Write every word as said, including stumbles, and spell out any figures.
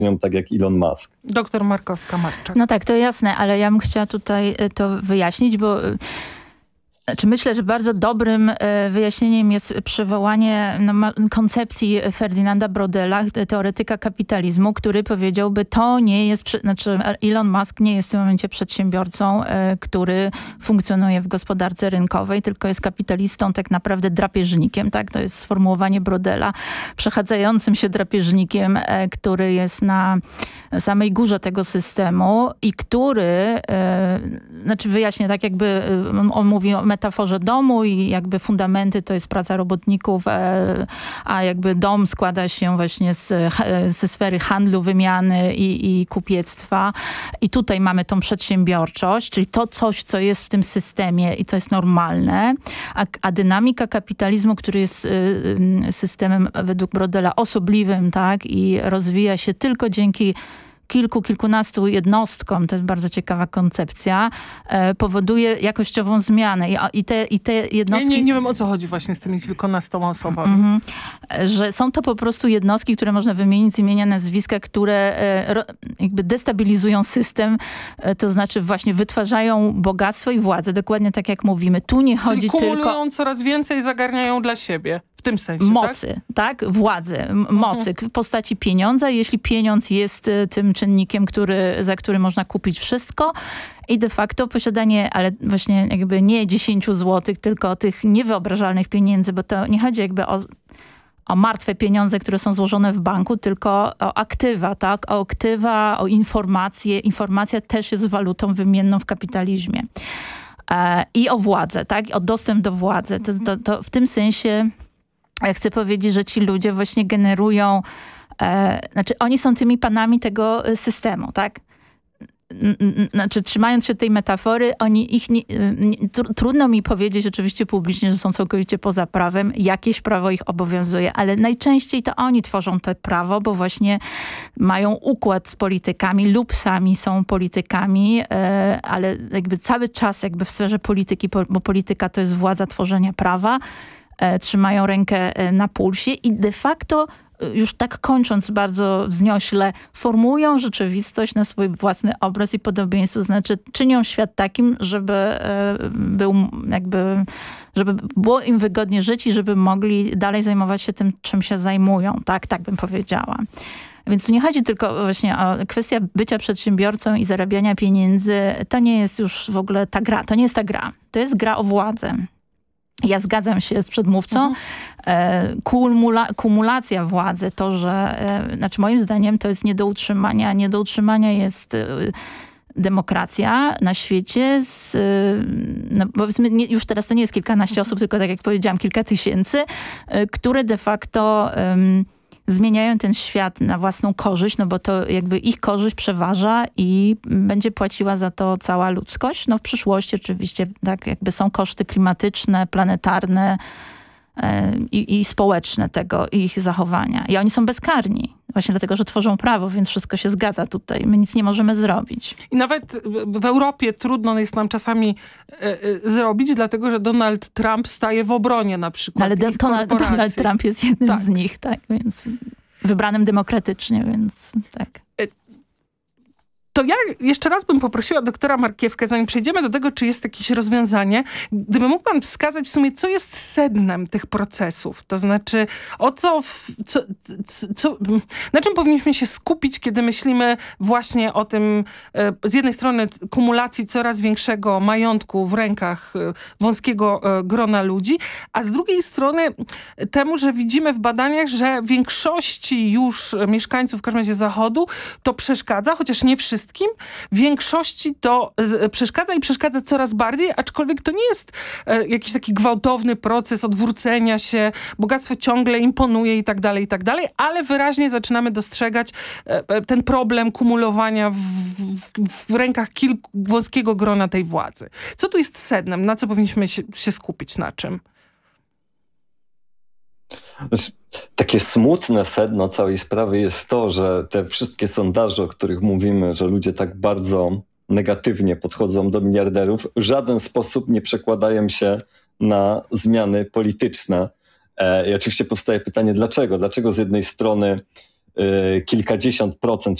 tak jak Elon Musk. Doktor Markowska-Marczak. No tak, to jasne, ale ja bym chciała tutaj to wyjaśnić, bo Znaczy myślę, że bardzo dobrym wyjaśnieniem jest przywołanie no, koncepcji Ferdynanda Brodela, teoretyka kapitalizmu, który powiedziałby, to nie jest, znaczy Elon Musk nie jest w tym momencie przedsiębiorcą, który funkcjonuje w gospodarce rynkowej, tylko jest kapitalistą, tak naprawdę drapieżnikiem, tak? To jest sformułowanie Brodela, przechadzającym się drapieżnikiem, który jest na samej górze tego systemu i który, znaczy wyjaśnię tak jakby, on mówi o metaforze domu i jakby fundamenty to jest praca robotników, a jakby dom składa się właśnie z, ze sfery handlu, wymiany i, i kupiectwa. I tutaj mamy tą przedsiębiorczość, czyli to coś, co jest w tym systemie i co jest normalne, a, a dynamika kapitalizmu, który jest systemem według Brodela osobliwym, tak, i rozwija się tylko dzięki kilku, kilkunastu jednostkom, to jest bardzo ciekawa koncepcja, e, powoduje jakościową zmianę. I, i, te, i te jednostki... Nie, nie, nie wiem, o co chodzi właśnie z tymi kilkunastoma osobami. Mm -hmm. Że są to po prostu jednostki, które można wymienić z imienia, nazwiska, które e, ro, jakby destabilizują system, e, to znaczy właśnie wytwarzają bogactwo i władzę, dokładnie tak jak mówimy. Tu nie chodzi Czyli kumulują tylko... coraz więcej, zagarniają dla siebie. W tym sensie, mocy, tak? tak? Władzy, mocy mhm. w postaci pieniądza. Jeśli pieniądz jest y, tym czynnikiem, który, za który można kupić wszystko i de facto posiadanie, ale właśnie jakby nie dziesięciu złotych, tylko tych niewyobrażalnych pieniędzy, bo to nie chodzi jakby o, o martwe pieniądze, które są złożone w banku, tylko o aktywa, tak? O aktywa, o informacje. Informacja też jest walutą wymienną w kapitalizmie. E, I o władzę, tak? O dostęp do władzy. To, to, to w tym sensie ja chcę powiedzieć, że ci ludzie właśnie generują, e, znaczy oni są tymi panami tego systemu, tak? Znaczy trzymając się tej metafory, oni ich nie, nie, tr trudno mi powiedzieć oczywiście publicznie, że są całkowicie poza prawem, jakieś prawo ich obowiązuje, ale najczęściej to oni tworzą to prawo, bo właśnie mają układ z politykami lub sami są politykami, e, ale jakby cały czas jakby w sferze polityki, bo polityka to jest władza tworzenia prawa, trzymają rękę na pulsie i de facto, już tak kończąc bardzo wzniośle, formują rzeczywistość na swój własny obraz i podobieństwo. Znaczy czynią świat takim, żeby był jakby, żeby było im wygodnie żyć i żeby mogli dalej zajmować się tym, czym się zajmują. Tak, tak bym powiedziała. Więc tu nie chodzi tylko właśnie o kwestię bycia przedsiębiorcą i zarabiania pieniędzy. To nie jest już w ogóle ta gra. To nie jest ta gra. To jest gra o władzę. Ja zgadzam się z przedmówcą. Mhm. E, kumula, kumulacja władzy, to, że e, znaczy moim zdaniem to jest nie do utrzymania. Nie do utrzymania jest e, demokracja na świecie. Z, e, no, powiedzmy, nie, już teraz to nie jest kilkanaście mhm. osób, tylko tak jak powiedziałam, kilka tysięcy, e, które de facto e, zmieniają ten świat na własną korzyść, no bo to jakby ich korzyść przeważa i będzie płaciła za to cała ludzkość. No w przyszłości oczywiście tak jakby są koszty klimatyczne, planetarne yy, i, i społeczne tego, ich zachowania. I oni są bezkarni. Właśnie dlatego, że tworzą prawo, więc wszystko się zgadza tutaj. My nic nie możemy zrobić. I nawet w Europie trudno jest nam czasami e, e, zrobić, dlatego, że Donald Trump staje w obronie na przykład. Ale Donald, Donald Trump jest jednym tak. z nich, tak, więc wybranym demokratycznie, więc tak. To ja jeszcze raz bym poprosiła doktora Markiewkę, zanim przejdziemy do tego, czy jest jakieś rozwiązanie, gdyby mógł pan wskazać w sumie, co jest sednem tych procesów. To znaczy, o co, co, co na czym powinniśmy się skupić, kiedy myślimy właśnie o tym, z jednej strony kumulacji coraz większego majątku w rękach wąskiego grona ludzi, a z drugiej strony temu, że widzimy w badaniach, że większości już mieszkańców, w każdym razie Zachodu, to przeszkadza, chociaż nie wszystkim, wszystkim, większości to przeszkadza i przeszkadza coraz bardziej, aczkolwiek to nie jest e, jakiś taki gwałtowny proces odwrócenia się, bogactwo ciągle imponuje i tak dalej, i tak dalej, ale wyraźnie zaczynamy dostrzegać e, ten problem kumulowania w, w, w rękach kilku, wąskiego grona tej władzy. Co tu jest sednem? Na co powinniśmy się, się skupić? Na czym? Takie smutne sedno całej sprawy jest to, że te wszystkie sondaże, o których mówimy, że ludzie tak bardzo negatywnie podchodzą do miliarderów, w żaden sposób nie przekładają się na zmiany polityczne. I oczywiście powstaje pytanie, dlaczego? Dlaczego z jednej strony kilkadziesiąt procent